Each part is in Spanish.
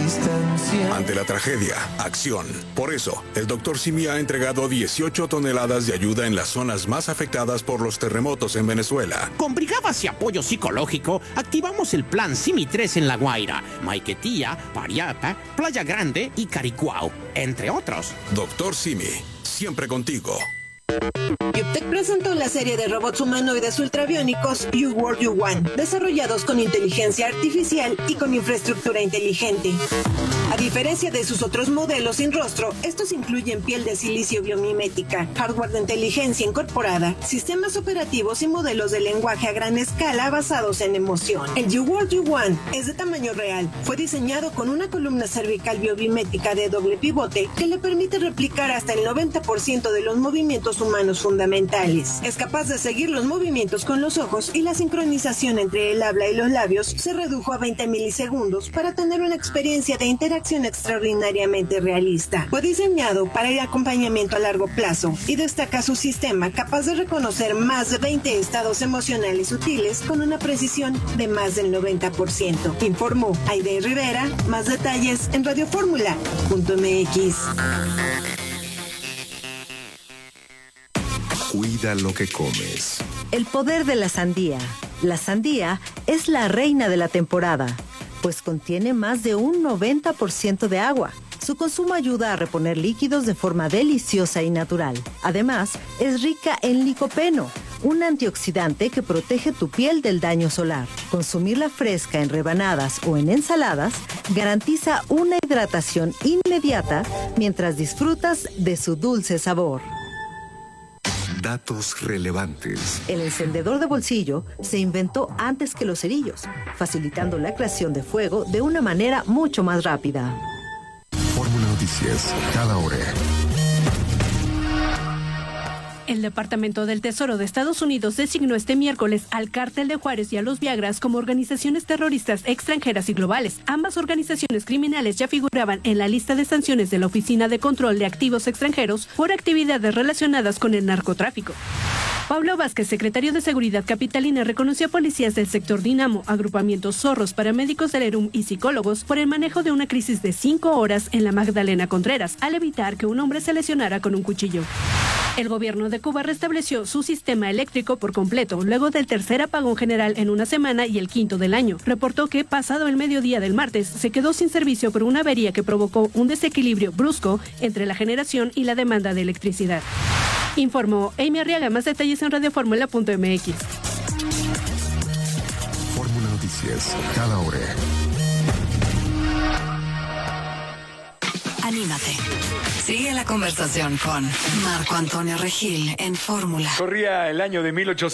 resistencia. Ante la tragedia, acción. Por eso, el Dr. Simi ha entregado 18 toneladas de ayuda en las zonas más afectadas por los terremotos en Venezuela. Con brigadas y apoyo psicológico, activamos el plan Simi 3 en La Guaira, Maiquetía, Pariapa, Playa Grande y Caricuao, entre otros. Dr. Simi, siempre contigo. UPTEC presentó la serie de robots humanoides ultrabiónicos U-World U1, desarrollados con inteligencia artificial y con infraestructura inteligente. A diferencia de sus otros modelos sin rostro, estos incluyen piel de silicio biomimética, hardware de inteligencia incorporada, sistemas operativos y modelos de lenguaje a gran escala basados en emoción. El U-World U1 es de tamaño real. Fue diseñado con una columna cervical biomimética de doble pivote que le permite replicar hasta el 90% de los movimientos humanos fundamentales. Es capaz de seguir los movimientos con los ojos y la sincronización entre el habla y los labios se redujo a 20 milisegundos para tener una experiencia de interacción extraordinariamente realista. Fue diseñado para el acompañamiento a largo plazo y destaca su sistema capaz de reconocer más de 20 estados emocionales sutiles con una precisión de más del 90%. Informó Aide Rivera. Más detalles en radioformula.mx. Cuida lo que comes. El poder de la sandía. La sandía es la reina de la temporada, pues contiene más de un 90% de agua. Su consumo ayuda a reponer líquidos de forma deliciosa y natural. Además, es rica en licopeno, un antioxidante que protege tu piel del daño solar. Consumirla fresca en rebanadas o en ensaladas garantiza una hidratación inmediata mientras disfrutas de su dulce sabor. Datos relevantes. El encendedor de bolsillo se inventó antes que los cerillos, facilitando la creación de fuego de una manera mucho más rápida. Fórmula Noticias, cada hora. El Departamento del Tesoro de Estados Unidos designó este miércoles al Cártel de Juárez y a los Viagras como organizaciones terroristas extranjeras y globales. Ambas organizaciones criminales ya figuraban en la lista de sanciones de la Oficina de Control de Activos Extranjeros por actividades relacionadas con el narcotráfico. Pablo Vázquez, secretario de Seguridad Capitalina, reconoció a policías del sector Dinamo, agrupamientos zorros, paramédicos del ERUM y psicólogos por el manejo de una crisis de 5 horas en la Magdalena Contreras, al evitar que un hombre se lesionara con un cuchillo. El gobierno de Cuba restableció su sistema eléctrico por completo, luego del tercer apagón general en una semana y el quinto del año. Reportó que, pasado el mediodía del martes, se quedó sin servicio por una avería que provocó un desequilibrio brusco entre la generación y la demanda de electricidad. Informó Amy Arriaga. Más detalles en radioformula.mx. Fórmula Noticias, cada hora. Anímate. Sigue la conversación con Marco Antonio Regil en Fórmula. Corría el año de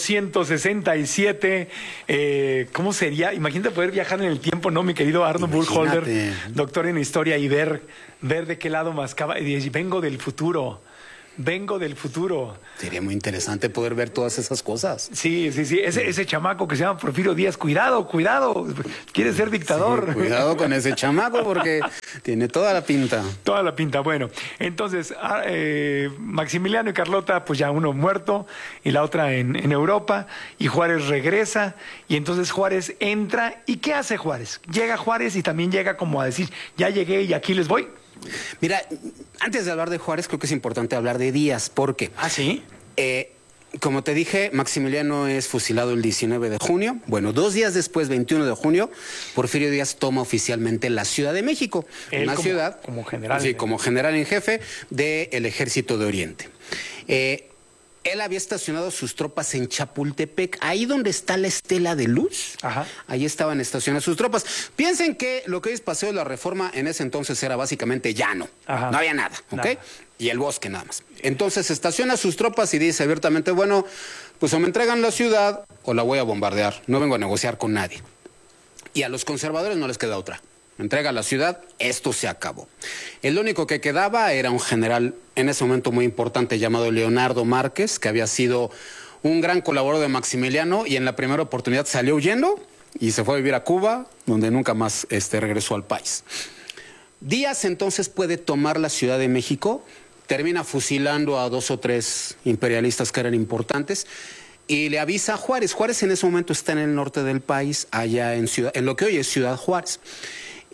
1867. ¿Cómo sería? Imagínate poder viajar en el tiempo, ¿no, mi querido Arnold Burkholder, doctor en historia, y ver de qué lado mascaba. Y vengo del futuro. Sería muy interesante poder ver todas esas cosas. Sí. Ese chamaco que se llama Porfirio Díaz, cuidado. Quiere ser dictador. Sí, cuidado con ese chamaco porque tiene toda la pinta. Bueno, entonces, Maximiliano y Carlota, pues ya uno muerto y la otra en Europa. Y Juárez regresa. Y entonces Juárez entra. ¿Y qué hace Juárez? Llega Juárez y también llega como a decir, ya llegué y aquí les voy. Mira, antes de hablar de Juárez, creo que es importante hablar de Díaz, porque... ¿Ah, sí? Como te dije, Maximiliano es fusilado el 19 de junio. Bueno, 2 días después, 21 de junio, Porfirio Díaz toma oficialmente la Ciudad de México. Una ciudad... Como general. Sí, como general en jefe del Ejército de Oriente. Él había estacionado sus tropas en Chapultepec, ahí donde está la Estela de Luz. Ajá. Ahí estaban estacionadas sus tropas. Piensen que lo que es Paseo de la Reforma en ese entonces era básicamente llano. Ajá. No había nada, ¿ok? Nada. Y el bosque nada más. Entonces estaciona sus tropas y dice abiertamente, bueno, pues o me entregan la ciudad o la voy a bombardear. No vengo a negociar con nadie. Y a los conservadores no les queda otra. Entrega la ciudad, esto se acabó. El único que quedaba era un general en ese momento muy importante llamado Leonardo Márquez, que había sido un gran colaborador de Maximiliano y en la primera oportunidad salió huyendo y se fue a vivir a Cuba, donde nunca más regresó al país. Díaz entonces puede tomar la Ciudad de México, termina fusilando a 2 o 3 imperialistas que eran importantes y le avisa a Juárez. Juárez en ese momento está en el norte del país, allá en lo que hoy es Ciudad Juárez. Y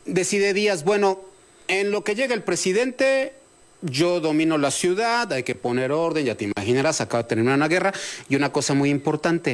decide Díaz, bueno, en lo que llega el presidente, yo domino la ciudad, hay que poner orden, ya te imaginarás, acaba de terminar una guerra. Y una cosa muy importante,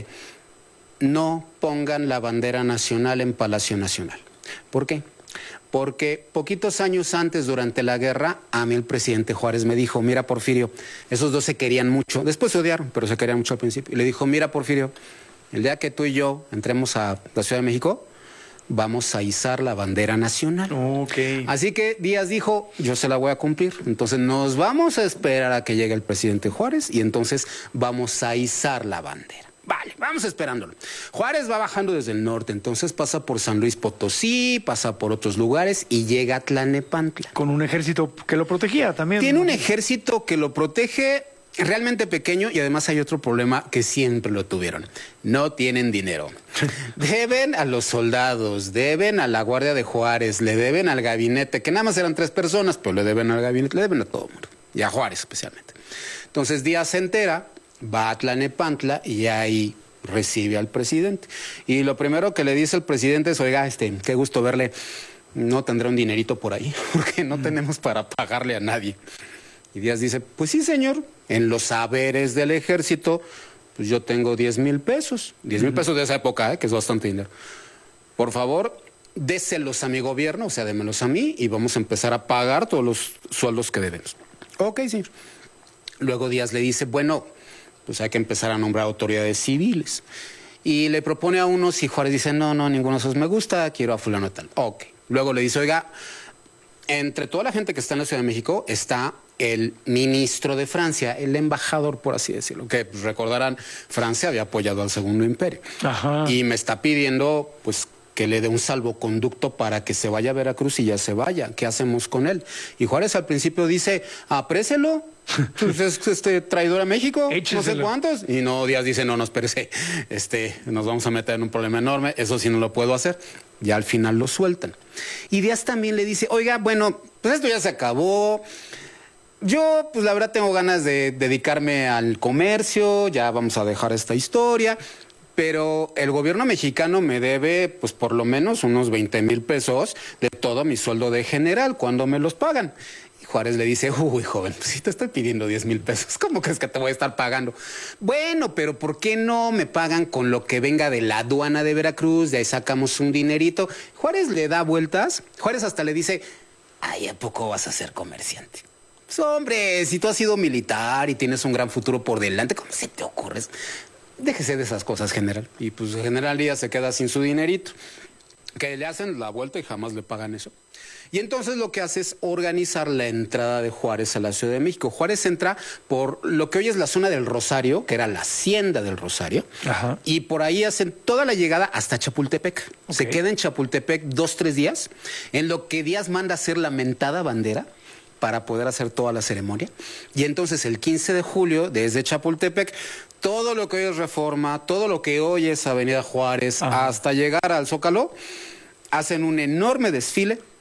no pongan la bandera nacional en Palacio Nacional. ¿Por qué? Porque poquitos años antes, durante la guerra, a mí el presidente Juárez me dijo, mira, Porfirio, esos dos se querían mucho, después se odiaron, pero se querían mucho al principio. Y le dijo, mira, Porfirio, el día que tú y yo entremos a la Ciudad de México, vamos a izar la bandera nacional. Okay. Así que Díaz dijo, yo se la voy a cumplir. Entonces nos vamos a esperar a que llegue el presidente Juárez y entonces vamos a izar la bandera. Vale, vamos esperándolo. Juárez va bajando desde el norte, entonces pasa por San Luis Potosí, pasa por otros lugares y llega a Tlalnepantla. Con un ejército que lo protegía también. Tiene un ejército que lo protege, realmente pequeño, y además hay otro problema que siempre lo tuvieron. No tienen dinero. Deben a los soldados, deben a la Guardia de Juárez, le deben al gabinete, que nada más eran 3 personas, pero le deben al gabinete, le deben a todo el mundo, y a Juárez especialmente. Entonces Díaz se entera, va a Tlalnepantla y ahí recibe al presidente. Y lo primero que le dice el presidente es, oiga, qué gusto verle, no tendrá un dinerito por ahí, porque no tenemos para pagarle a nadie. Y Díaz dice, pues sí, señor, en los saberes del ejército, pues yo tengo 10,000 pesos. 10,000 pesos de esa época, que es bastante dinero. Por favor, déselos a mi gobierno, o sea, démelos a mí, y vamos a empezar a pagar todos los sueldos que debemos. Ok, señor. Luego Díaz le dice, bueno, pues hay que empezar a nombrar autoridades civiles. Y le propone a unos y Juárez dice, no, ninguno de esos me gusta, quiero a fulano tal. Ok. Luego le dice, oiga, entre toda la gente que está en la Ciudad de México está el ministro de Francia, el embajador, por así decirlo, que pues, recordarán, Francia había apoyado al Segundo Imperio. Ajá. Y me está pidiendo, pues, que le dé un salvoconducto para que se vaya a Veracruz y ya se vaya. ¿Qué hacemos con él? Y Juárez al principio dice, apréselo. Pues es traidor a México, écheselo. No sé cuántos. Y no, Díaz dice, no, espérese, nos vamos a meter en un problema enorme, eso sí no lo puedo hacer. Ya al final lo sueltan. Y Díaz también le dice, oiga, bueno, pues esto ya se acabó. Yo, pues la verdad tengo ganas de dedicarme al comercio, ya vamos a dejar esta historia. Pero el gobierno mexicano me debe, pues por lo menos unos 20,000 pesos de todo mi sueldo de general. ¿Cuándo me los pagan? Y Juárez le dice, uy, joven, pues si te estoy pidiendo 10,000 pesos, ¿cómo crees que te voy a estar pagando? Bueno, pero ¿por qué no me pagan con lo que venga de la aduana de Veracruz? De ahí sacamos un dinerito. Juárez le da vueltas. Juárez hasta le dice, ay, ¿a poco vas a ser comerciante? Pues hombre, si tú has sido militar y tienes un gran futuro por delante, ¿cómo se te ocurre? Déjese de esas cosas, general. Y pues general Díaz se queda sin su dinerito. Que le hacen la vuelta y jamás le pagan eso. Y entonces lo que hace es organizar la entrada de Juárez a la Ciudad de México. Juárez entra por lo que hoy es la zona del Rosario, que era la hacienda del Rosario. Ajá. Y por ahí hacen toda la llegada hasta Chapultepec. Okay. Se queda en Chapultepec 2-3 días, en lo que Díaz manda hacer la mentada bandera para poder hacer toda la ceremonia. Y entonces el 15 de julio, desde Chapultepec, todo lo que hoy es Reforma, todo lo que hoy es Avenida Juárez, ajá, hasta llegar al Zócalo, hacen un enorme desfile